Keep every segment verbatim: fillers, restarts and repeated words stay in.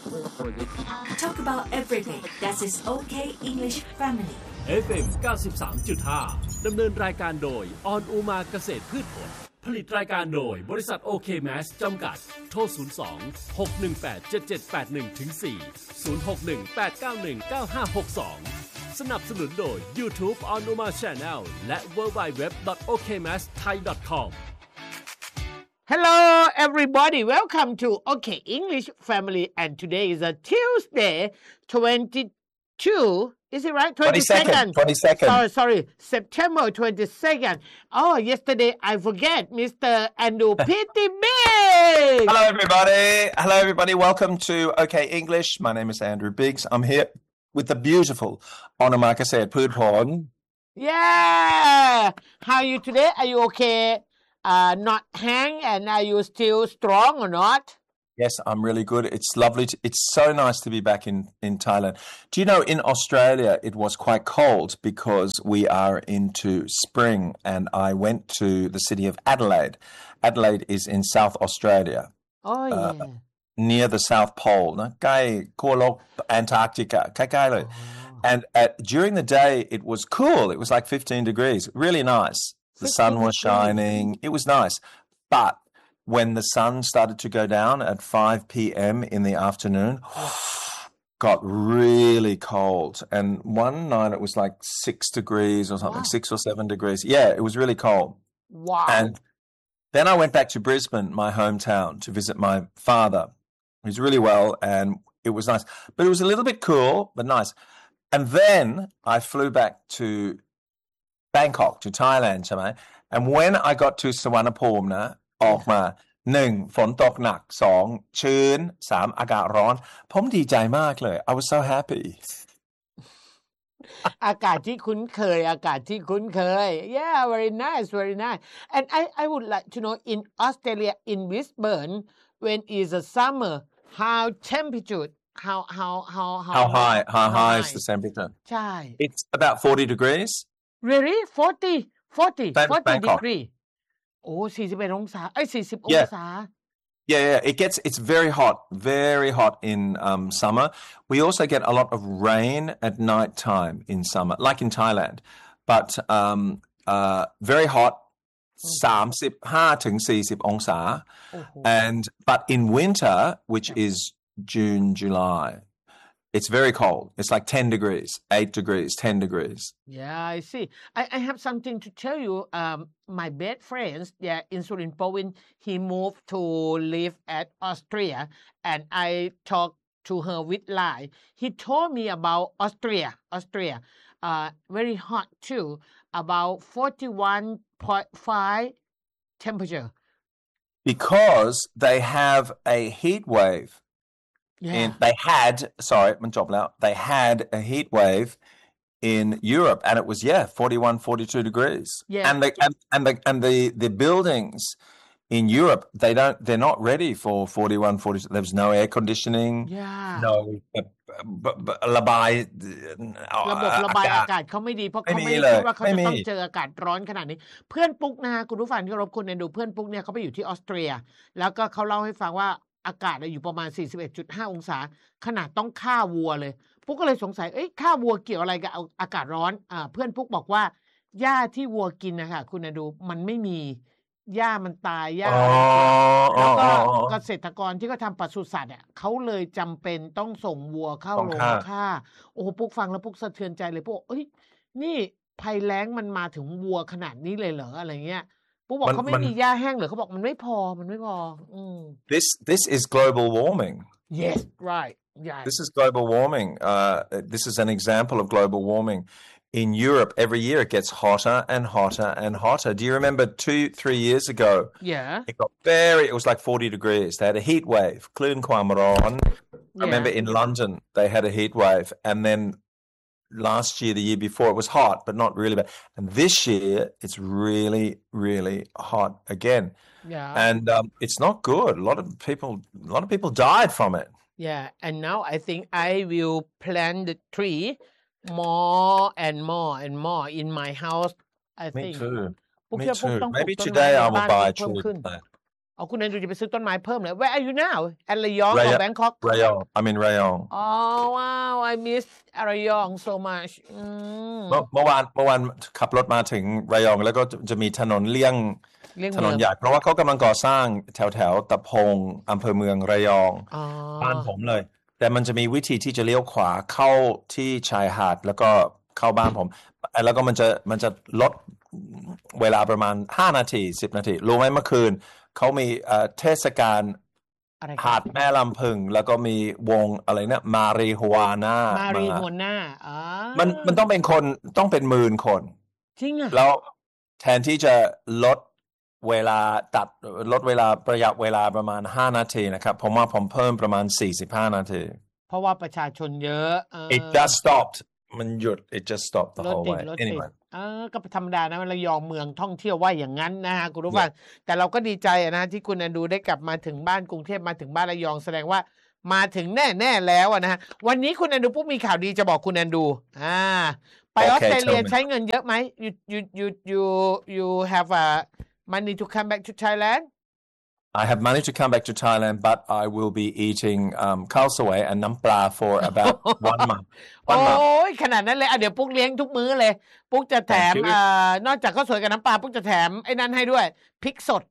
Talk about everything that is okay English Family เอฟ เอ็ม เก้าสิบสามจุดห้า ดำเนินรายการโดยออนอุมาเกษตรพืชผลผลิตรายการโดยบริษัทโอเคแมสจำกัดโทรศูนย์ สอง หก หนึ่ง แปด เจ็ด เจ็ด แปด หนึ่ง สี่ ศูนย์ หก หนึ่ง แปด เก้า หนึ่ง เก้า ห้า หก สอง สนับสนุนโดย YouTube On Uma Channel และ ดับเบิลยู ดับเบิลยู ดับเบิลยู ดอท โอ เค แมส ไทย ดอท คอม Hello everybody, welcome to OK English Family and today is a Tuesday, twenty-two, is it right? twenty-second. twenty-second. Sorry, sorry, September twenty-second. Oh, yesterday I forget Mister Andrew Pitty Biggs. Hello everybody. Hello everybody. Welcome to OK English. My name is Andrew Biggs. I'm here with the beautiful Onoma Ksait Phoothporn. Yeah. How are you today? Are you okay?Uh, not hang and are you still strong or not? Yes, I'm really good. It's lovely. To, it's so nice to be back in, in Thailand. Do you know, in Australia, it was quite cold because we are into spring and I went to the city of Adelaide. Adelaide is in South Australia. Oh, yeah. Uh, near the South Pole. นะใกล้ขั้วโลก Antarctica ใกล้ๆเลย And at, during the day, it was cool. It was like fifteen degrees. Really nice.The sun was shining. It was nice. But when the sun started to go down at five p.m. in the afternoon, got really cold. And one night it was like six degrees or something, wow. six or seven degrees. Yeah, it was really cold. Wow. And then I went back to Brisbane, my hometown, to visit my father. He's really well and it was nice. But it was a little bit cool, but nice. And then I flew back to...Bangkok to Thailand ใช่ไหม and when I got to Suvarnabhumi นะออกมาหนึ่งฝนตกหนักสองชื้นสามอากาศร้อนผมดีใจมากเลย I was so happy อากาศที่คุ้นเคยอากาศที่คุ้นเคย yeah very nice very nice and I I would like to know in Australia in Brisbane when is the summer how temperature how how how how, how high how, how high is the temperature ใช่ it's about forty degrees Really? forty? forty? forty Bangkok. degree? โอ้forty-oneองศาเอ้ยfortyองศา Yeah, yeah, it gets, it's very hot, very hot in um, summer. We also get a lot of rain at night time in summer, like in Thailand. But um, uh, very hot, thirty-five to fortyองศา And, but in winter, which is June, July,It's very cold. It's like ten degrees, eight degrees, ten degrees. Yeah, I see. I, I have something to tell you. Um, my best friend, yeah, in Surin Province, he moved to live at Austria, and I talked to her with Lai. He told me about Austria, Austria, uh, very hot too, about forty-one point five temperature. Because they have a heat wave.Yeah. In, they had, sorry, มันจบแล้ว they had a heat wave in Europe and it was, yeah, forty-one, forty-two degrees. Yeah. And the, and, and the, and the, the buildings in Europe, they don't, they're not ready for forty-one, forty-two. There's no air conditioning. Yeah. No, uh, b, b, ระบายระบบระบายอากาศเขาไม่ดีเพราะเขาไม่ได้คิดว่าเขาจะต้องเจออากาศร้อนขนาดนี้เพื่อนปุ๊กนะคุณผู้ฟังที่เคารพคุณดูเพื่อนปุ๊กเนี่ยเขาไปอยู่ที่ออสเตรียแล้วก็เขาเล่าให้ฟังว่าอากาศอยู่ประมาณ สี่สิบเอ็ดจุดห้า องศาขนาดต้องฆ่าวัวเลยปุ๊กก็เลยสงสัยเอ้ยฆ่าวัวเกี่ยวอะไรกับอากาศร้อนอ่าเพื่อนปุ๊กบอกว่าหญ้าที่วัวกินนะคะคุณดูมันไม่มีหญ้ามันตายหญ้าแล้วก็เกษตรกรที่เขาทำปศุสัตว์อ่ะเขาเลยจำเป็นต้องส่งวัวเข้าโรงฆ่าโอ้ปุ๊กฟังแล้วปุ๊กสะเทือนใจเลยปุ๊กเอ้ยนี่ภัยแล้งมันมาถึงวัวขนาดนี้เลยเหรออะไรเงี้ยปุ๊กบอกเขาไม่มีหญ้าแห้งเหรอเขาบอกมันไม่พอมันไม่พออืม This this is global warming. Yes, right. Yeah. This is global warming. Uh, this is an example of global warming. In Europe, every year it gets hotter and hotter and hotter. Do you remember two, three years ago? Yeah. It got very, it was like forty degrees. They had a heat wave. คลื่นความร้อน I remember in London, they had a heat wave. And then last year, the year before, it was hot, but not really bad. And this year, it's really, really hot again. Yeah. And um, it's not good. A lot of people, a lot of people died from it. Yeah. And now I think I will plant the tree more and more and more in my house. I Me think. too. Me Puk- too. Puk- Maybe Puk- today I will Puk- buy a Puk- tree Puk- plant. อ๋อคุณแอนดูจะไปซื้อต้นไม้เพิ่มเลย Where are you now at Rayong or Bangkok Rayong I'm in Rayong อ๋อว้าว I miss Rayong so much อืมเมื่อเมื่อวานเมื่อวานขับรถมาถึงระยองแล้วก็จะจะมีถนนเลี่ยงเลี่ยงถเมืนอน งใหญ่เพราะว่าเขากำลังก่อสร้างแถวแถวๆตะพงอำเภอเมืองระยองอ๋อบ้านผมเลย แต่มันจะมีวิธีที่จะเลี้ยวขวาเข้าที่ชายหาดแล้วก็เข้าบ้านผม แล้วก็มันจะมันจะลดเวลาประมาณห้านาทีสิบนาทีรู้ไหมเมื่อคืนเขามีเอ่อเทศกาลอะไรหาดแม่ลำพึงแล้วก็มีวงอะไรนะมาริฮวาน่ามามารีโฮน่าอ๋อมันมันต้องเป็นคนต้องเป็นหมื่นคนจริงอ่ะแล้วแทนที่จะลดเวลาตัดลดเวลาประหยัดเวลาประมาณห้านาทีนะครับผมว่าผมเพิ่มประมาณสี่สิบห้านาทีเพราะว่าประชาชนเยอะเออ It just stopped มันหยุด It just stopped the รถ whole ติด way รถติด anyway เออก็ธรรมดานะระยองเมืองท่องเที่ยวว่าอย่างนั้นนะฮะคุณผู้ฟังแต่เราก็ดีใจอะนะที่คุณแอนดูได้กลับมาถึงบ้านกรุงเทพมาถึงบ้านระยองแสดงว่ามาถึงแน่แน่แล้วอะนะฮะวันนี้คุณแอนดูปุ๊บมีข่าวดีจะบอกคุณแอนดูอ่าไปออสเตรเลียใช้เงินเยอะไหม you you you you you have a money to come back to Thailand I have managed to come back to Thailand but I will be eating um, khao soi and nam pla for about one month โอ้ยขนาดนั้นเลยอ่ะเดี๋ยวปุ๊กเลี้ยงทุกมื้อเลยปุ๊กจะแถม Thank you อ่านอกจากข้าวสวยกับน้ำปลาปุ๊กจะแถมไอ้นั่นให้ด้วยพริกสด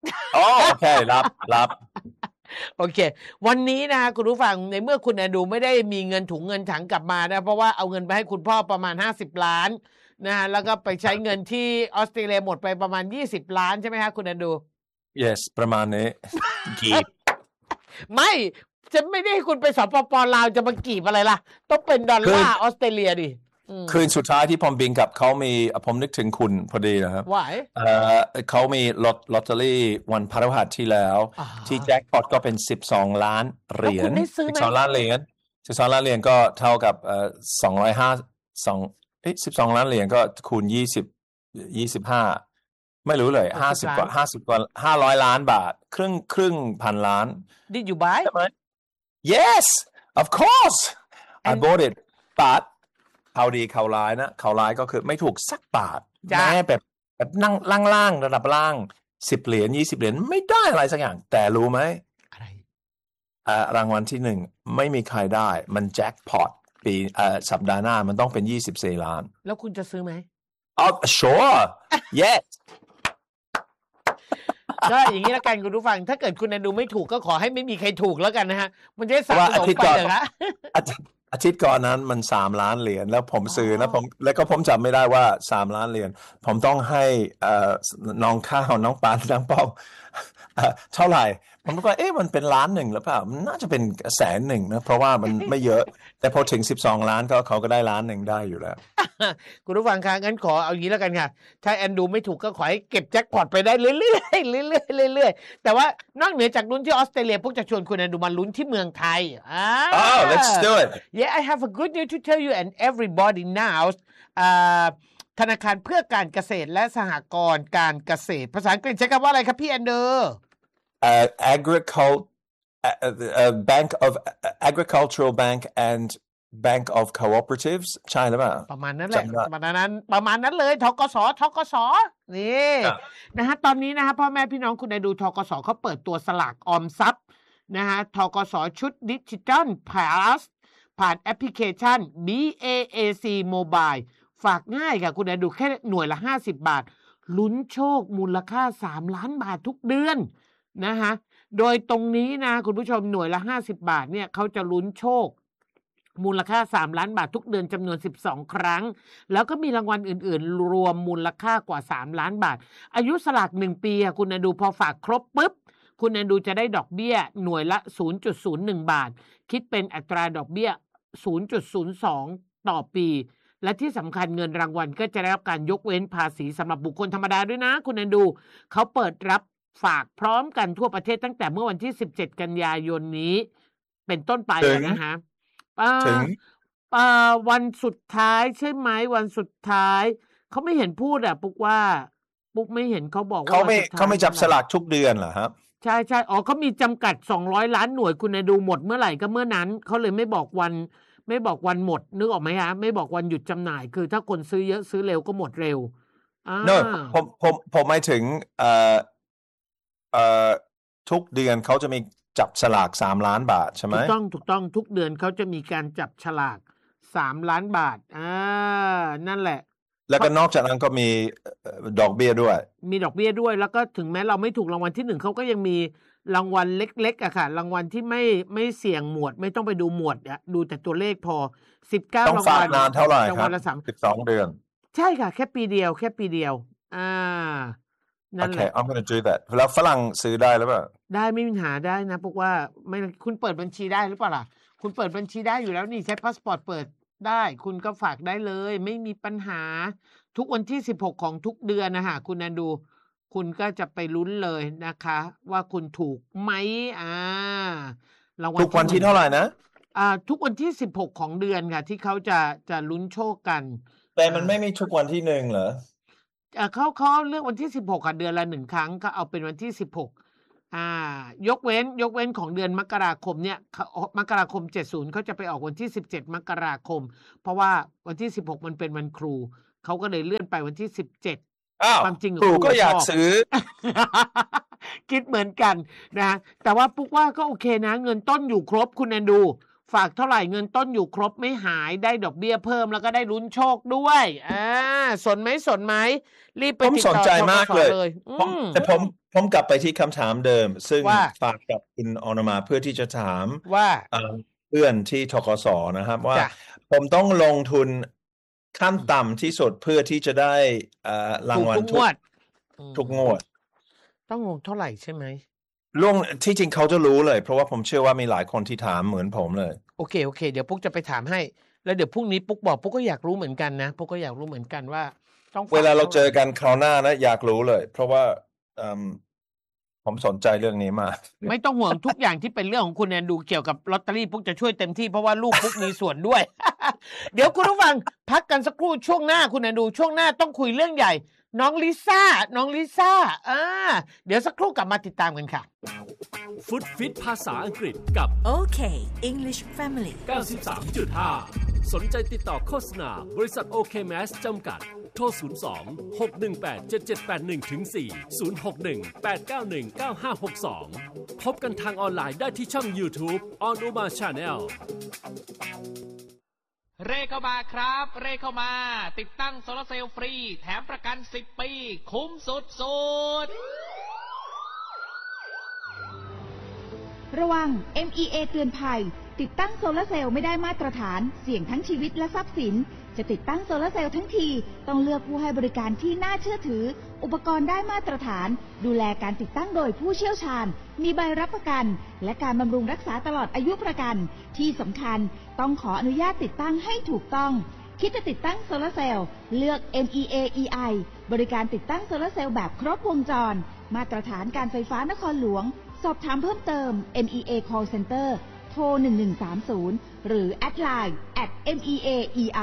oh okay รับรับโอเควันนี้นะคุณผู้ฟังในเมื่อคุณแอนดูไม่ได้มีเงินถุงเงินถังกลับมานะเพราะว่าเอาเงินไปให้คุณพ่อประมาณห้าสิบล้านนะฮะแล้วก็ไปใช้เงินที่ออสเตรเลียหมดไปประมาณยี่สิบล้านใช่ไหมฮะคุณแอนดู yes ประมาณนี้ กีบไม่จะไม่ได้ให้คุณไปสปปลาวจะมากีบอะไรล่ะต้องเป็นดอลลาร์ออสเตรเลียดิอืมคืนสุดท้ายที่ผมบินกับเขามีผมนึกถึงคุณพอดีนะครับไหวเอ่อเขามีลอตลอตเตอรี่วันพฤหัสที่แล้วอ่าที่แจ็คพอตก็เป็นสิบสองล้านเหรียญแล้วคุณได้ซื้อไหมสิบสองล้านเหรียญสิบสองล้านเหรียญก็เท่ากับเอ่อสองร้อยห้าสองเอ๊ะสิบสองล้านเหรียญก็คูณยี่สิบยี่สิบห้าไม่รู้เลยห้าสิบกว่าห้าสิบกว่าห้าร้อยล้านบาทครึ่งครึ่งพันล้าน Did you buy ใช่ไหม Yes of course I And- bought it but เขาดีเขาร้ายนะเขาร้ายก็คือไม่ถูกสักบาทจ้ะแม้แบบแบบนั่งล่างๆระดับล่างสิบเหรียญยี่สิบเหรียญไม่ได้อะไรสักอย่าง แต่รู้ไหมอะไรอ่ารางวัลที่หนึ่งไม่มีใครได้มันแจ็คพอตปีเอ่อสัปดาห์หน้ามันต้องเป็นยี่สิบสี่ล้านแล้วคุณจะซื้อไหมอ๋อ sure yes ก็อย่างนี้แล้วกันคุณผู้ฟังถ้าเกิดคุณแอนดูไม่ถูกก็ขอให้ไม่มีใครถูกแล้วกันนะฮะมันจะได้สะว่าสอาม ทิตย์ไปก่อนเถอะฮะอาทิตย์อาทิตย์ก่อนนั้นมันสามล้านเหรียญแล้วผมซื้ออ๋อนะผมแล้วก็ผมจำไม่ได้ว่าสามล้านเหรียญผมต้องให้เอ่อน้องข้าวน้องปานน้องป้อมเอ่อเท่าไหร่ผมก็เอ๊ะมันเป็นล้านหนึ่งหรือเปล่ามันน่าจะเป็นแสนหนึ่งนะเพราะว่ามันไม่เยอะ แต่พอถึงสิบสองล้านเขาเขาก็ได้ล้านหนึ่งได้อยู่แล้วคุณผู้ฟังคะงั้นขอเอาอย่างนี้แล้วกันค่ะถ้าแอนดูไม่ถูกก็ขอให้เก็บแจ็คพอตไปได้เรื่อยๆเรื่อยๆเรื่อยๆแต่ว่านอกเหนือจากลุ้นที่ออสเตรเลียพวกจะชวนคุณแอนดูมาลุ้นที่เมืองไทยอ่า oh let's do it Yeah I have a good news to tell you and everybody now อ่าธนาคารเพื่อการเกษตรและสหกรณ์การเกษตรภาษาอังกฤษใช้คำว่าอะไรครับพี่แอนเดอร์ uh, agricult uh, uh, Bank of Agricultural Bank and Bank of Cooperatives ใช่หรือเปล่าประมาณนั้นแหละจำได้ประมาณนั้นประมาณนั้นเลยทกสทกสนี่ครับนะฮะตอนนี้นะฮะพ่อแม่พี่น้องคุณได้ดูทกสเขาเปิดตัวสลากออมทรัพย์นะฮะทกสชุดดิจิทัลพลัสผ่านแอปพลิเคชัน บี เอ เอ ซี Mobile ฝากง่ายค่ะคุณได้ดูแค่หน่วยละห้าสิบบาทลุ้นโชคมูลค่าสามล้านบาททุกเดือนนะฮะโดยตรงนี้นะคุณผู้ชมหน่วยละห้าสิบบาทเนี่ยเขาจะลุ้นโชคมูลค่าสามล้านบาททุกเดือนจำนวนสิบสองครั้งแล้วก็มีรางวัลอื่นๆรวมมูลค่ากว่าสามล้านบาทอายุสลากหนึ่งปีอ่ะคุณแอนดูพอฝากครบปุ๊บคุณแอนดูจะได้ดอกเบี้ยหน่วยละ ศูนย์จุดศูนย์หนึ่ง บาทคิดเป็นอัตราดอกเบี้ย ศูนย์จุดศูนย์สอง ต่อปีและที่สำคัญเงินรางวัลก็จะได้รับการยกเว้นภาษีสำหรับบุคคลธรรมดาด้วยนะคุณแอนดูเขาเปิดรับฝากพร้อมกันทั่วประเทศตั้งแต่เมื่อวันที่สิบเจ็ดกันยายนนี้เป็นต้นไปถึงนะฮะถึงเอ่อวันสุดท้ายใช่ไหมวันสุดท้ายเขาไม่เห็นพูดอ่ะปุ๊กว่าปุ๊กไม่เห็นเขาบอกว่าเขาไม่วันสุดท้ยเขาไม่จับสลากทุกเดือนเหรอครับใช่ใช่อ๋อเขามีจำกัดสองร้อยล้านหน่วยคุณดูหมดเมื่อไหร่ก็เมื่อนั้นเขาเลยไม่บอกวันไม่บอกวันหมดนึกออกไหมฮะไม่บอกวันหยุดจำหน่ายคือถ้าคนซื้อเยอะซื้อเร็วก็หมดเร็วอ่า no ผมผมผมหมายถึงเอ่อเอ่อทุกเดือนเขาจะมีจับฉลากสามล้านบาทใช่ไหมถูกต้องถูกต้องทุกเดือนเขาจะมีการจับฉลากสามล้านบาทอ่านั่นแหละแล้วก็นอกจากนั้นก็มีดอกเบี้ยด้วยมีดอกเบี้ยด้วยแล้วก็ถึงแม้เราไม่ถูกรางวัลที่หนึ่งเขาก็ยังมีรางวัลเล็กๆอะค่ะรางวัลที่ไม่ไม่เสี่ยงหมวดไม่ต้องไปดูหมวดอะดูแต่ตัวเลขพอสิบเก้ารางวัลต้องฝากนานเท่าไหร่ครับรางวัลละสามสิบสองเดือนใช่ค่ะแค่ปีเดียวแค่ปีเดียวอ่านั่นแหละ Okay I'm going to do that แล้วฝรั่งซื้อได้หรือเปล่าได้ไม่มีปัญหาได้นะพวกว่าไม่คุณเปิดบัญชีได้หรือเปล่าล่ะคุณเปิดบัญชีได้อยู่แล้วนี่ใช้พาสปอร์ตเปิดได้คุณก็ฝากได้เลยไม่มีปัญหาทุกวันที่สิบหกของทุกเดือนนะฮะคุณนันดูคุณก็จะไปลุ้นเลยนะคะว่าคุณถูกไหมอ่ารางวัลทุกวันที่เท่าไหร่นะอ่าทุกวันที่สิบหกของเดือนค่ะที่เขาจะจะลุ้นโชคกันแต่มันไม่มีทุกวันที่หนึ่งเหรออ่าเขาเขาเลือกวันที่สิบหกค่ะเดือนละหนึ่งครั้งก็เอาเป็นวันที่สิบหกอ่ายกเว้นยกเว้นของเดือนมกราคมเนี่ยมกราคมเจ็ดสิบเขาจะไปออกวันที่สิบเจ็ดมกราคมเพราะว่าวันที่สิบหกมันเป็นวันครูเขาก็เลยเลื่อนไปวันที่สิบเจ็ดอ้าวความจริงครูก็อยากซื้อคิดเหมือนกันนะแต่ว่าปุ๊กว่าก็โอเคนะเงินต้นอยู่ครบคุณแอนดูฝากเท่าไหร่เงินต้นอยู่ครบไม่หายได้ดอกเบี้ยเพิ่มแล้วก็ได้ลุ้นโชคด้วยอ่าสนไหมสนไหมรีบไปติดต่อผมสนใจมากเลยแต่ผมผมกลับไปที่คำถามเดิมซึ่งฝากกับคุณออนมาเพื่อที่จะถามว่าเพื่อนที่ธกสนะครับว่าผมต้องลงทุนขั้นต่ำที่สุดเพื่อที่จะได้รางวัลทุกงวดทุกงวดต้องลงเท่าไหร่ใช่ไหมล่วงที่จริงเขาจะรู้เลยเพราะว่าผมเชื่อว่ามีหลายคนที่ถามเหมือนผมเลยโอเคโอเคเดี๋ยวปุ๊กจะไปถามให้แล้วเดี๋ยวพรุ่งนี้ปุ๊กบอกปุ๊กก็อยากรู้เหมือนกันนะปุ๊กก็อยากรู้เหมือนกันว่าต้องเวลาเราเจอกันคราวหน้านะอยากรู้เลยเพราะว่าผมสนใจเรื่องนี้มากไม่ต้องห่วงทุกอย่างที่เป็นเรื่องของคุณแอนดูเกี่ยวกับลอตเตอรี่ปุ๊กจะช่วยเต็มที่เพราะว่าลูกปุ๊กมีส่วนด้วย เดี๋ยวคุณผู้ฟังพักกันสักครู่ช่วงหน้าคุณแอนดูช่วงหน้าต้องคุยเรื่องใหญ่น้องลิซ่าน้องลิซ่าอ่าเดี๋ยวสักครู่กลับมาติดตามกันค่ะฟุตฟิตภาษาอังกฤษกับ OK English Family เก้าสิบสามจุดห้า สนใจติดต่อโฆษณาบริษัท OK Mass จำกัดโทรศูนย์ สอง หก หนึ่ง แปด เจ็ด เจ็ด แปด หนึ่ง สี่ ศูนย์ หก หนึ่ง แปด เก้า หนึ่ง เก้า ห้า หก สอง พบกันทางออนไลน์ได้ที่ช่อง YouTube On Uma Channel เร่เข้ามาครับเร่เข้ามาติดตั้งโซลาร์เซลล์ฟรีแถมประกันสิบปีคุ้มสุดๆระวัง เอ็ม อี เอ เตือนภัยติดตั้งโซลาร์เซลล์ไม่ได้มาตรฐานเสี่ยงทั้งชีวิตและทรัพย์สินจะติดตั้งโซลาร์เซลล์ทั้งทีต้องเลือกผู้ให้บริการที่น่าเชื่อถืออุปกรณ์ได้มาตรฐานดูแลการติดตั้งโดยผู้เชี่ยวชาญมีใบรับประกันและการบำรุงรักษาตลอดอายุประกันที่สำคัญต้องขออนุญาตติดตั้งให้ถูกต้องคิดจะติดตั้งโซลาร์เซลล์เลือก เอ็ม อี เอ อี ไอ บริการติดตั้งโซลาร์เซลล์แบบครบวงจรมาตรฐานการไฟฟ้านครหลวงสอบถามเพิ่มเติม เอ็ม อี เอ Call Center โทรหนึ่งหนึ่งสามศูนย์หรือแอดไลน์ แอท เอ็ม อี เอ อี ไอ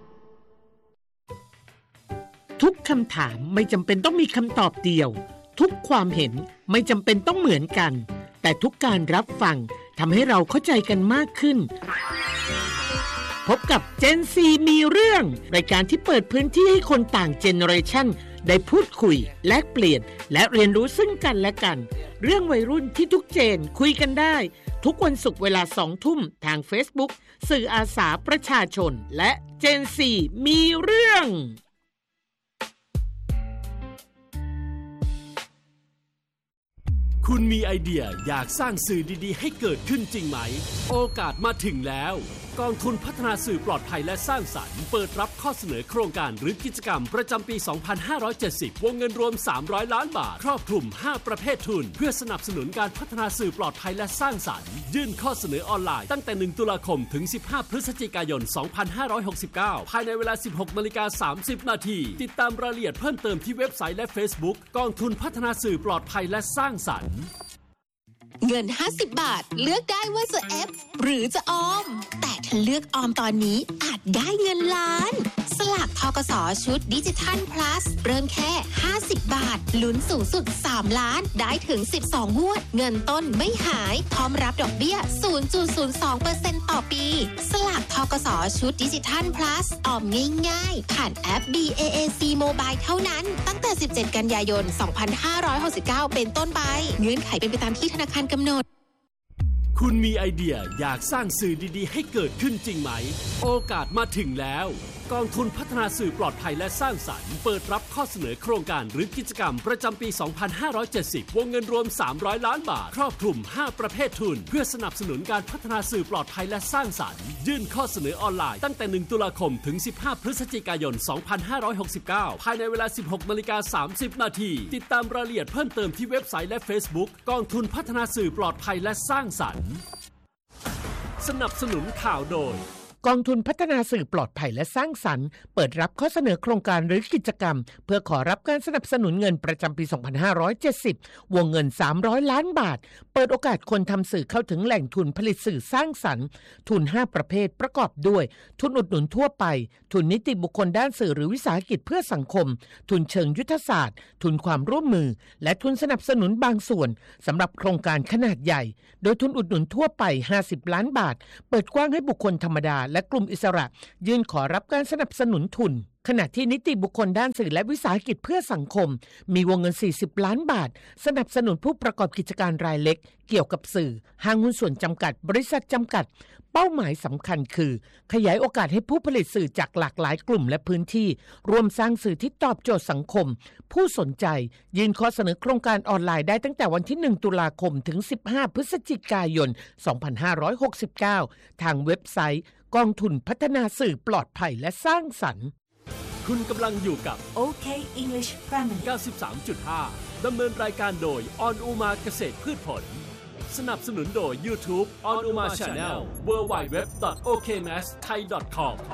ทุกคำถามไม่จำเป็นต้องมีคำตอบเดียวทุกความเห็นไม่จำเป็นต้องเหมือนกันแต่ทุกการรับฟังทำให้เราเข้าใจกันมากขึ้นพบกับ Gen ซี มีเรื่องรายการที่เปิดพื้นที่ให้คนต่างเจเนอเรชันได้พูดคุยแลกเปลี่ยนและเรียนรู้ซึ่งกันและกันเรื่องวัยรุ่นที่ทุกเจนคุยกันได้ทุกวันศุกร์เวลาสองทุ่มทาง Facebook สื่ออาสาประชาชนและ Gen ซี มีเรื่องคุณมีไอเดียอยากสร้างสื่อดีๆให้เกิดขึ้นจริงไหมโอกาสมาถึงแล้วกองทุนพัฒนาสื่อปลอดภัยและสร้างสรรค์เปิดรับข้อเสนอโครงการหรือกิจกรรมประจำปี สองพันห้าร้อยเจ็ดสิบ วงเงินรวม สามร้อย ล้านบาทครอบคลุม ห้า ประเภททุนเพื่อสนับสนุนการพัฒนาสื่อปลอดภัยและสร้างสรรค์ยื่นข้อเสนอออนไลน์ตั้งแต่ หนึ่ง ตุลาคมถึง สิบห้า พฤศจิกายน สองพันห้าร้อยหกสิบเก้า ภายในเวลา สิบหก นาฬิกา สามสิบ นาทีติดตามรายละเอียดเพิ่มเติมที่เว็บไซต์และ Facebook กองทุนพัฒนาสื่อปลอดภัยและสร้างสรรค์เงินห้าสิบบาทเลือกได้ว่าจะ F หรือจะออมแต่ถ้าเลือกออมตอนนี้อาจได้เงินล้านสลากธกส.ชุดดิจิทัล plus เริ่มแค่ห้าสิบบาทลุ้นสูงสุดสามล้านได้ถึงสิบสองงวดเงินต้นไม่หายพร้อมรับดอกเบี้ย ศูนย์จุดศูนย์สองเปอร์เซ็นต์ ต่อปีสลากธกส.ชุดดิจิทัล plus ออมง่ายๆผ่านแอป บี เอ เอ ซี Mobile เท่านั้นตั้งแต่สิบเจ็ดกันยายนสองพันห้าร้อยหกสิบเก้าเป็นต้นไปเงื่อนไขเป็นไปตามที่ธนาคารกำหนดคุณมีไอเดียอยากสร้างสื่อดีๆให้เกิดขึ้นจริงไหมโอกาสมาถึงแล้วกองทุนพัฒนาสื่อปลอดภัยและสร้างสรรค์เปิดรับข้อเสนอโครงการหรือกิจกรรมประจำปี สองพันห้าร้อยเจ็ดสิบ วงเงินรวม สามร้อยล้านบาทครอบคลุม ห้า ประเภททุนเพื่อสนับสนุนการพัฒนาสื่อปลอดภัยและสร้างสรรค์ยื่นข้อเสนอออนไลน์ตั้งแต่ หนึ่ง ตุลาคมถึง สิบห้า พฤศจิกายน สองพันห้าร้อยหกสิบเก้า ภายในเวลา สิบหกนาฬิกาสามสิบนาทีติดตามรายละเอียดเพิ่มเติมที่เว็บไซต์และ Facebook กองทุนพัฒนาสื่อปลอดภัยและสร้างสรรค์สนับสนุนข่าวโดยกองทุนพัฒนาสื่อปลอดภัยและสร้างสรรค์เปิดรับข้อเสนอโครงการหรือกิจกรรมเพื่อขอรับการสนับสนุนเงินประจำปี สองพันห้าร้อยเจ็ดสิบ วงเงิน สามร้อยล้านบาทเปิดโอกาสคนทำสื่อเข้าถึงแหล่งทุนผลิตสื่อสร้างสรรค์ทุน ห้า ประเภทประกอบด้วยทุนอุดหนุนทั่วไปทุนนิติบุคคลด้านสื่อหรือวิสาหกิจเพื่อสังคมทุนเชิงยุทธศาสตร์ทุนความร่วมมือและทุนสนับสนุนบางส่วนสำหรับโครงการขนาดใหญ่โดยทุนอุดหนุนทั่วไปห้าสิบล้านบาทเปิดกว้างให้บุคคลธรรมดาและกลุ่มอิสระยื่นขอรับการสนับสนุนทุนขณะที่นิติบุคคลด้านสื่อและวิสาหกิจเพื่อสังคมมีวงเงินสี่สิบล้านบาทสนับสนุนผู้ประกอบกิจการรายเล็กเกี่ยวกับสื่อห้างหุ้นส่วนจำกัดบริษัทจำกัดเป้าหมายสำคัญคือขยายโอกาสให้ผู้ผลิตสื่อจากหลากหลายกลุ่มและพื้นที่รวมสร้างสื่อที่ตอบโจทย์สังคมผู้สนใจยื่นข้อเสนอโครงการออนไลน์ได้ตั้งแต่วันที่หนึ่งตุลาคมถึงสิบห้าพฤศจิกายนสองพันห้าร้อยหกสิบเก้าทางเว็บไซต์กองทุนพัฒนาสื่อปลอดภัยและสร้างสรรค์คุณกำลังอยู่กับ OK English Family เก้าสิบสามจุดห้า ดำเนินรายการโดยออนอุมาเกษตรพืชผลสนับสนุนโดย YouTube ออนอุมา Channel ดับเบิลยู ดับเบิลยู ดับเบิลยู ดอท โอ เค แมส ไทย ดอท คอม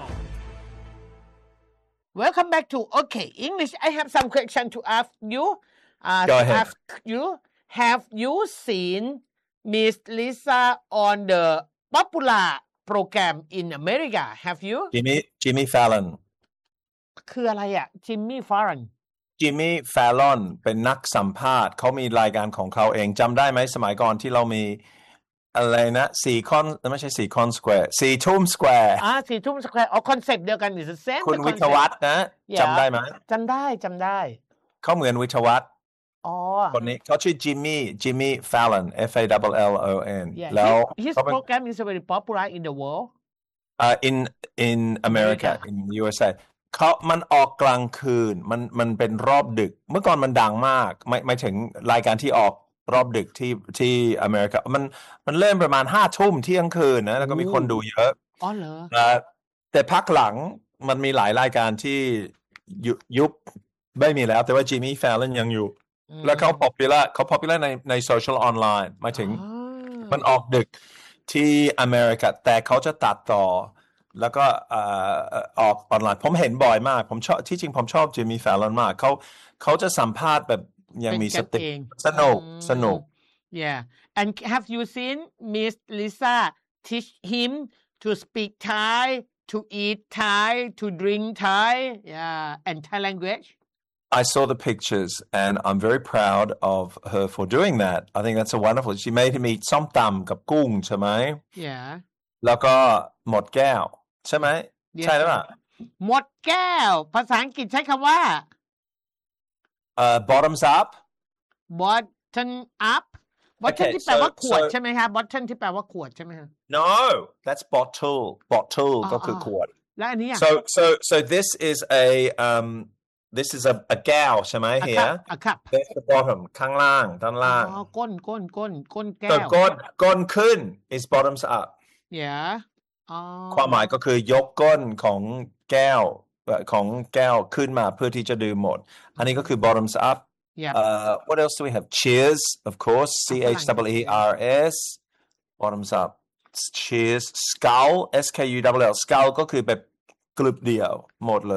Welcome back to OK English. I have some question to ask you. Uh, Go to ahead. ask you, have you seen Miss Lisa on the popular program in America? Have you? Jimmy Jimmy Fallon คืออะไรอ่ะ Jimmy Fallon Jimmy Fallon เป็นนักสัมภาษณ์เขามีรายการของเขาเองจำได้ไหมสมัยก่อนที่เรามีอะไรนะสี่คอนไม่ใช่สี่คอนสแควร์สี่ทุ่มสแควร์อ่าสี่ทุ่มสแควร์อ๋อคอนเซ็ปต์เดียวกัน is the same คุณวิทยวัฒน์นะจำได้ไหมจำได้จำได้เขาเหมือนวิทยวัฒน์อ๋อคนนี้เขาชื่อ Jimmy Jimmy Fallon F A L L O N แล้ว his program is very popular in the world uh in in America in U S A เขามันออกกลางคืนมันมันเป็นรอบดึกเมื่อก่อนมันดังมากไม่ไม่ถึงรายการที่ออกรอบดึกที่ที่อเมริกามันมันเริ่มประมาณห้าทุ่มเที่ยงคืนนะแล้วก็มีคนดูเยอะอ๋อเหรอแต่พักหลังมันมีหลายรายการที่ยุยุบไม่มีแล้วแต่ว่า Jimmy Fallon ยังอยู่แล้วเขา popular เขา popular ในในโซเชียลออนไลน์หมายถึงมันออกดึกที่อเมริกาแต่เขาจะตัดต่อแล้วก็ออกออนไลน์ผมเห็นบ่อยมากผมชอบที่จริงผมชอบ Jimmy Fallon มากเขาเขาจะสัมภาษณ์แบบยังมีสติสนุกสนุก yeah and have you seen Miss Lisa teach him to speak Thai to eat Thai to drink Thai yeah and Thai language I saw the pictures and I'm very proud of her for doing that I think that's a wonderful she made him eat ส้มตำกับกุ้งใช่ไหม yeah แล้วก็หมดแก้วใช่ไหม ใช่หรือเปล่าหมดแก้วภาษาอังกฤษใช้คำว่า uh, bottoms up bottom up bottom ที่แปลว่าขวดใช่ไหมคะ bottom ที่แปลว่าขวดใช่ไหมคะ no that's bottle bottle ก็คือขวดแล้วอันนี้อ่ะ so so so this is a um this is a a แก้วใช่ไหม here a cup that's the bottom ข้างล่างด้านล่างอ๋อก้นก้นก้นก้นแก้ว so ก้นก้นขึ้น is bottoms up yeah ความหมายก็คือยกก้นของแก้วของแก้วขึ้นมาเพื่อที่จะดื่มหมดอันนี้ก็คือ bottoms up yep. uh, what else do we have cheers of course C H E E R S bottoms up cheers skull S K U L L skull ก็คือแบบกลุ่มเดียวหมดเลย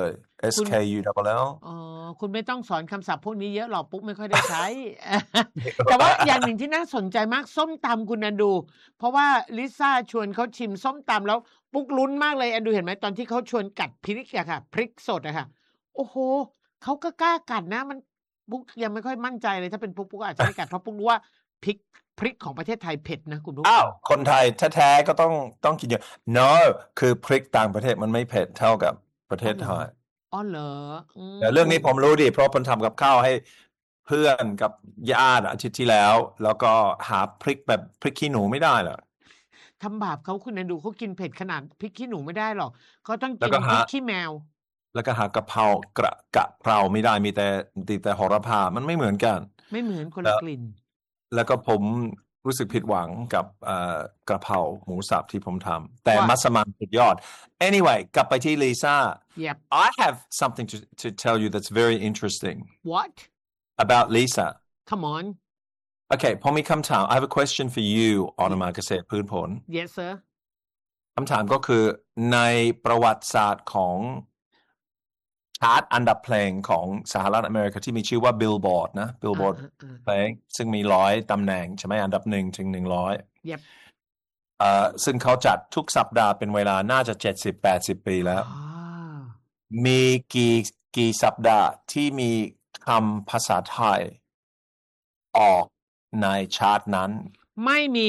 S K U L L อ๋อคุณไม่ต้องสอนคำศัพท์พวกนี้เยอะหรอกปุ๊กไม่ค่อยได้ใช้ แต่ว่าอย่างหนึ่งที่น่าสนใจมากส้มตำคุณแอนดูเพราะว่าลิซ่าชวนเขาชิมส้มตำแล้วปุ๊กลุ้นมากเลยแอนดูเห็นไหมตอนที่เขาชวนกัดพริกอะค่ะพริกสดอะค่ะโอ้โหเขาก็กล้ากัดนะมันปุ๊กยังไม่ค่อยมั่นใจเลยถ้าเป็นปุ๊กปุ๊กอาจจะไม่กัดเพราะปุ๊กรู้ว่าพริกพริกของประเทศไทยเผ็ดนะคุณปุ๊กอ้าวคนไทยแท้ๆก็ต้องต้องกินเยอะ no คือพริกต่างประเทศมันไม่เผ็ดเท่ากับประเทศไทยอ๋อเหรอแต่เรื่องนี้ผมรู้ดิเพราะผมทำกับข้าวให้เพื่อนกับญาติอาทิตย์ที่แล้วแล้วก็หาพริกแบบพริกขี้หนูไม่ได้หรอกทำบาปเขาคุณแอนดูเขากินเผ็ดขนาดพริกขี้หนูไม่ได้หรอกเขาต้องกินพริกขี้แมวแล้วก็หากะเพรากระกะเพราไม่ได้มีแต่มีแต่โหระพามันไม่เหมือนกันไม่เหมือนคนละกลิ่นแล้วก็ผมรู้สึกผิดหวังกับกระเพราหมูสับที่ผมทำแต่มัสมั่นสุดยอด anyway กลับไปที่ลิซ่า Yep. I have something to to tell you that's very interesting What about Lisa Come on Okay ผมมีคำถาม I have a question for you ออนมาเกษตรพืชผล Yes sir คำถามก็คือในประวัติศาสตร์ของชาร์ตอันดับเพลงของสหรัฐอเมริกาที่มีชื่อว่า Billboard นะ Billboard เพลงซึ่งมีร้อยตำแหน่งใช่ไหมอันดับหนึ่งถึงหนึ่งร้อย Yep เอ่อซึ่งเขาจัดทุกสัปดาห์เป็นเวลาน่าจะเจ็ดสิบ แปดสิบปีแล้ว ah. มีกี่กี่สัปดาห์ที่มีคำภาษาไทยออกในชาร์ตนั้นไม่มี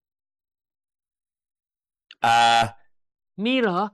อ่ามีเหรอ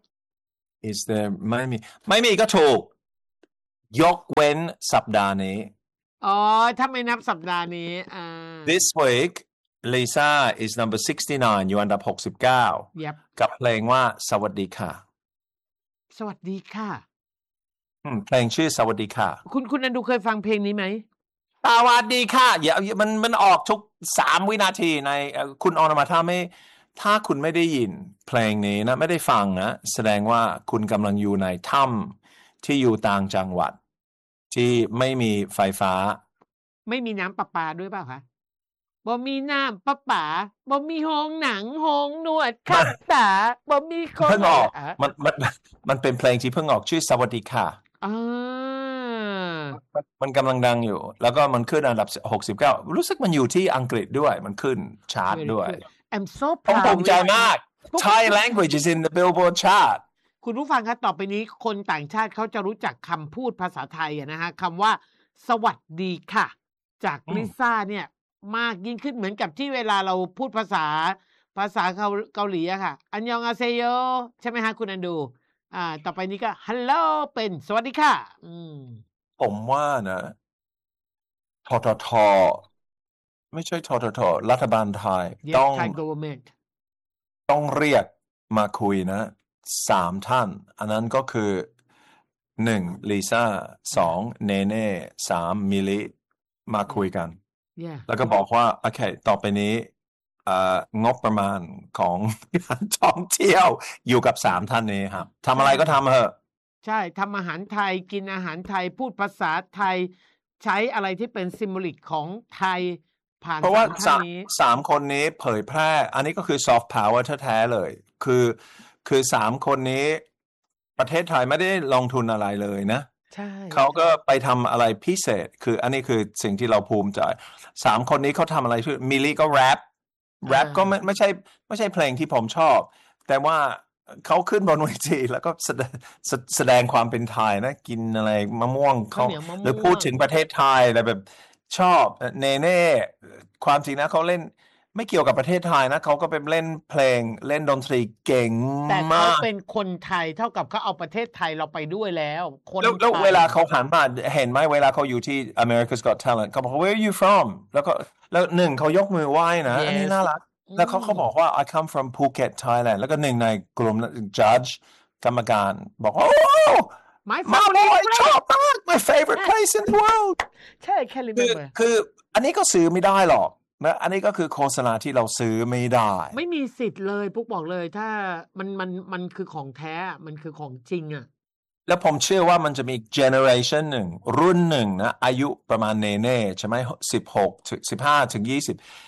is there ไม่มีไม่มีก็ถูกยกเว้นสัปดาห์นี้อ๋อถ้าไม่นับสัปดาห์นี้อ่า This week Lisa is number sixty-nine อยู่อันดับหกสิบเก้า Yep กับเพลงว่าสวัสดีค่ะสวัสดีค่ะอืมเพลงชื่อสวัสดีค่ะคุณคุณอันดูเคยฟังเพลงนี้ไหมสวัสดีค่ะอย่ามันมันออกทุกสามวินาทีในคุณออนมาถ้าไม่ถ้าคุณไม่ได้ยินเพลงนี้นะไม่ได้ฟังนะแสดงว่าคุณกำลังอยู่ในถ้ำที่อยู่ต่างจังหวัดที่ไม่มีไฟฟ้าไม่มีน้ำประปาด้วยเปล่าคะบ่มีน้ำประปาบ่มีห้องหนังห้องนวดคัดตาบ่มีคนเพิ่งออกมันมันมันเป็นเพลงที่เพิ่งออกชื่อสวัสดีค่ะอ่ามันกำลังดังอยู่แล้วก็มันขึ้นอันดับหกสิบเก้ารู้สึกมันอยู่ที่อังกฤษด้วยมันขึ้นชาร์ตด้วย I'm so proud ผมภูมิใจมาก Thai language is in the Billboard chart คุณผู้ฟังครับต่อไปนี้คนต่างชาติเขาจะรู้จักคำพูดภาษาไทยนะฮะคำว่าสวัสดีค่ะจากลิซ่าเนี่ยมากยิ่งขึ้นเหมือนกับที่เวลาเราพูดภาษาภาษาเกาเกาหลีอะค่ะอันยองอาเซโยใช่ไหมฮะคุณอันดูอ่าต่อไปนี้ก็ฮัลโหลเป็นสวัสดีค่ะอืมผมว่านะทททไม่ใช่ทททรัฐบาลไทยต้องต้องเรียกมาคุยนะสามท่านอันนั้นก็คือหนึ่งลิซ่าสองเนเน่สามมิลิมาคุยกัน yeah. แล้วก็บอกว่าโอเคต่อไปนี้งบประมาณของการท่องเที่ยวอยู่กับสามท่านนี้ครับทำอะไรก็ทำเถอะใช่ทำอาหารไทยกินอาหารไทยพูดภาษาไทยใช้อะไรที่เป็นซิมโบลิกของไทยผ่านเพราะว่าสามสามคนนี้เผยแพร่อันนี้ก็คือซอฟต์พาวเวอร์แท้ๆเลยคือคือสามคนนี้ประเทศไทยไม่ได้ลงทุนอะไรเลยนะใช่เขาก็ไปทำอะไรพิเศษคืออันนี้คือสิ่งที่เราภูมิใจสามคนนี้เขาทำอะไรคือมิลลี่ก็แรปแรปก็ไม่ไม่ใช่ไม่ใช่เพลงที่ผมชอบแต่ว่าเขาขึ้นบนเวทีแล้วก็แสดงแสดงความเป็นไทยนะกินอะไรมะม่วงเขาหรือพูดถึงประเทศไทยอะไรแบบชอบเนเน่ความจริงนะเขาเล่นไม่เกี่ยวกับประเทศไทยนะเขาก็เป็นเล่นเพลงเล่นดนตรีเก่งมากแต่เขาเป็นคนไทยเท่ากับเขาเอาประเทศไทยเราไปด้วยแล้วคนแล้วเวลาเขาหันมาเห็นไหมเวลาเขาอยู่ที่ America's Got Talent เขาบอก Where are you from แล้วก็แล้วหนึ่งเขายกมือไหว้นะ yes. อันนี้น่ารักแล้วเขาเขาบอกว่า I come from Phuket Thailand แล้วก็หนึ่งในกลุ่ม judge กรรมการบอกว่า Oh my favorite ชอบมาก my favorite place in the world ใช่แค่ลิเบอร์คืออันนี้ก็ซื้อไม่ได้หรอกนะอันนี้ก็คือโฆษณาที่เราซื้อไม่ได้ไม่มีสิทธิ์เลยปุ๊กบอกเลยถ้ามันมันมันคือของแท้มันคือของจริงอ่ะแล้วผมเชื่อว่ามันจะมี generation หนึ่งรุ่นหนึ่งนะอายุประมาณเนเน่ใช่ไหมสิบหกถึงสิบห้าถึงยี่สิบ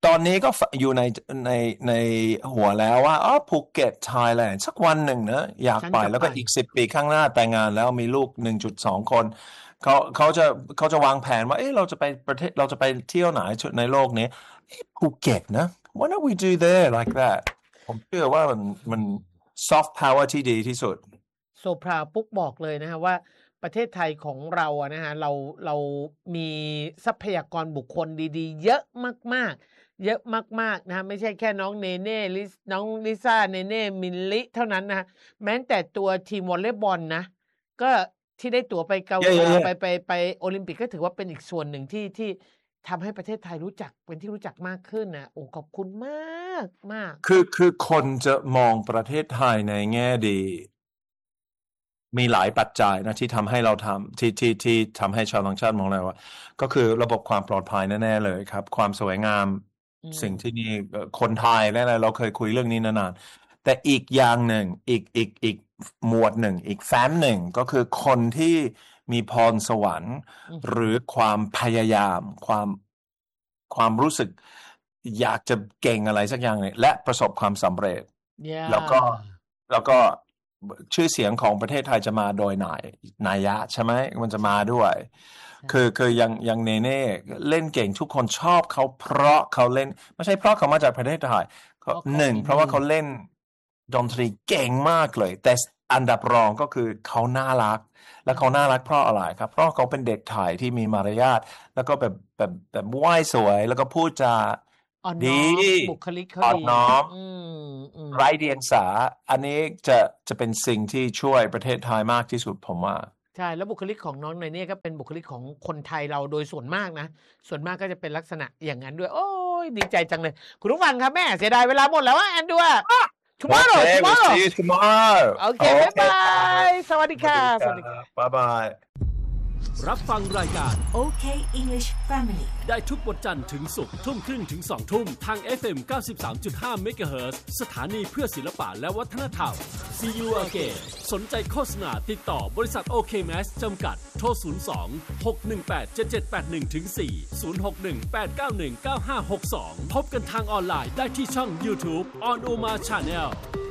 ตอนนี้ก็อยู่ในในในหัวแล้วว่าอ๋อภูเก็ตไทยแลนด์สักวันหนึ่งนะอยากไปแล้วก็อีกสิบปีข้างหน้าแต่งงานแล้วมีลูก หนึ่งจุดสอง คนเขาเขาจะเขาจะวางแผนว่าเอ๊ะเราจะไปประเทศเราจะไปเที่ยวไหนในโลกนี้ภูเก็ตนะ Why don't we do there like that ผมเชื่อว่ามันมัน soft power ที่ดีที่สุดโซพราปุ๊กบอกเลยนะฮะว่าประเทศไทยของเราอะนะฮะเราเรามีทรัพยากรบุคคลดีๆเยอะมากๆเยอะมากๆนะฮะไม่ใช่แค่น้องเนเน่ลิน้องลิซ่าเนเน่มิลลิเท่านั้นนะฮะแม้แต่ตัวทีมวอลเลย์บอลนะก็ที่ได้ตั๋วไปเกาหลี yeah, yeah, yeah. ไปไปไปโอลิมปิกก็ถือว่าเป็นอีกส่วนหนึ่งที่ที่ทำให้ประเทศไทยรู้จักเป็นที่รู้จักมากขึ้นนะโอ้ขอบคุณมากมากคือคือคนจะมองประเทศไทยในแง่ดีมีหลายปัจจัยนะที่ทำให้เราทำที่ที่ที่ทำให้ชาวต่างชาติมองเราว่าก็คือระบบความปลอดภัยแน่ๆเลยครับความสวยงามสิ่งที่นี่คนไทยและเราเคยคุยเรื่องนี้นานๆแต่อีกอย่างหนึ่งอีกอีกอีกหมวดหนึ่งอีกแฟ้มหนึ่งก็คือคนที่มีพรสวรรค์หรือความพยายามความความรู้สึกอยากจะเก่งอะไรสักอย่างนึงและประสบความสำเร็จ yeah. แล้วก็แล้วก็ชื่อเสียงของประเทศไทยจะมาโดยนายนายะใช่ไหมมันจะมาด้วยคือคือยังยังเนเน่เล่นเก่งทุกคนชอบเขาเพราะเขาเล่นไม่ใช่เพราะเขามาจากประเทศไทยหนึ่งเพราะว่าเขาเล่นดนตรีเก่งมากเลยแต่อันดับรองก็คือเขาน่ารักและเขาน่ารักเพราะอะไรครับเพราะเขาเป็นเด็กไทยที่มีมารยาทแล้วก็แบบแบบแบบไหว้สวยแล้วก็พูดจาดีบุคลิกเขาอ่อนน้อมมไร้เดียงสาอันนี้จะจะเป็นสิ่งที่ช่วยประเทศไทยมากที่สุดผมว่าใช่แล้วบุคลิกของน้องในนี่ก็เป็นบุคลิกของคนไทยเราโดยส่วนมากนะส่วนมากก็จะเป็นลักษณะอย่างนั้นด้วยโอ้ยดีใจจังเลยคุณผู้ฟังครับแม่เสียดายเวลาหมดแล้วว่าแอนดูอ่ะ tomorrow okay, tomorrow we'll see you tomorrow โอเคบ๊ายบายสวัสดีค่ะสวัสดีค่ะบ๊ายบายรับฟังรายการโอ เค English Family ได้ทุกวันจันทร์ถึงศุกร์ทุ่มครึ่งถึงสองทุ่มทาง เอฟ เอ็ม เก้าสิบสามจุดห้า เมกะเฮิรตซ์สถานีเพื่อศิลปะและวัฒนธรรม See you again สนใจโฆษณาติดต่อบริษัท โอ เค แมส จำกัดโทรศูนย์ สอง หก หนึ่ง แปด เจ็ด เจ็ด แปด หนึ่ง สี่ ศูนย์ หก หนึ่ง แปด เก้า หนึ่ง เก้า ห้า หก สองพบกันทางออนไลน์ได้ที่ช่อง YouTube On Uma Channel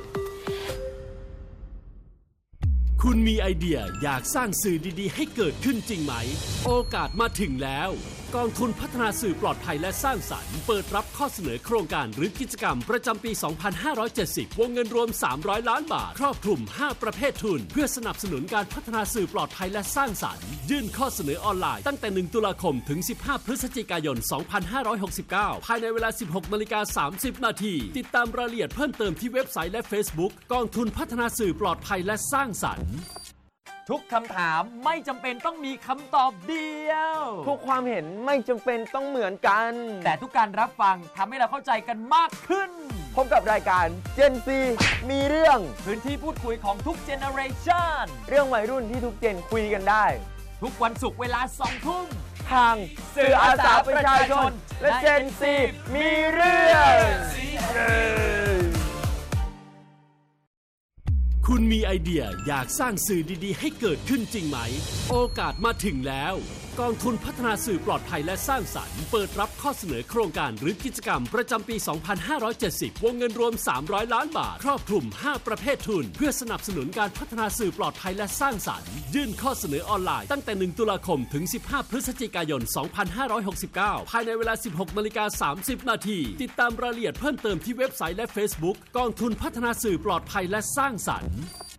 คุณมีไอเดียอยากสร้างสื่อดีๆให้เกิดขึ้นจริงไหมโอกาสมาถึงแล้วกองทุนพัฒนาสื่อปลอดภัยและสร้างสรรค์เปิดรับข้อเสนอโครงการหรือกิจกรรมประจำปี สองพันห้าร้อยเจ็ดสิบ วงเงินรวม สามร้อย ล้านบาทครอบคลุม ห้า ประเภททุนเพื่อสนับสนุนการพัฒนาสื่อปลอดภัยและสร้างสรรค์ยื่นข้อเสนอออนไลน์ตั้งแต่ หนึ่ง ตุลาคมถึง สิบห้า พฤศจิกายน สองพันห้าร้อยหกสิบเก้า ภายในเวลา สิบหกนาฬิกาสามสิบ นาทีติดตามรายละเอียดเพิ่มเติมที่เว็บไซต์และ Facebook กองทุนพัฒนาสื่อปลอดภัยและสร้างสรรค์ทุกคำถามไม่จำเป็นต้องมีคำตอบเดียวทุกความเห็นไม่จำเป็นต้องเหมือนกันแต่ทุกการรับฟังทำให้เราเข้าใจกันมากขึ้นพบกับรายการ Gen ซี มีเรื่องพื้นที่พูดคุยของทุกเจเนอเรชันเรื่องวัยรุ่นที่ทุกเจนคุยกันได้ทุกวันศุกร์เวลาสองทุ่มทางสื่ออาสาประชาชนและ Gen ซี มีเรื่องคุณมีไอเดียอยากสร้างสื่อดีๆให้เกิดขึ้นจริงไหมโอกาสมาถึงแล้วกองทุนพัฒนาสื่อปลอดภัยและสร้างสรรค์เปิดรับข้อเสนอโครงการหรือกิจกรรมประจำปี สองพันห้าร้อยเจ็ดสิบ วงเงินรวม สามร้อย ล้านบาทครอบคลุม ห้า ประเภททุนเพื่อสนับสนุนการพัฒนาสื่อปลอดภัยและสร้างสรรค์ยื่นข้อเสนอออนไลน์ตั้งแต่ หนึ่ง ตุลาคมถึง สิบห้า พฤศจิกายน สองพันห้าร้อยหกสิบเก้า ภายในเวลา สิบหกนาฬิกาสามสิบ นาทีติดตามรายละเอียดเพิ่มเติมที่เว็บไซต์และ Facebook กองทุนพัฒนาสื่อปลอดภัยและสร้างสรรค์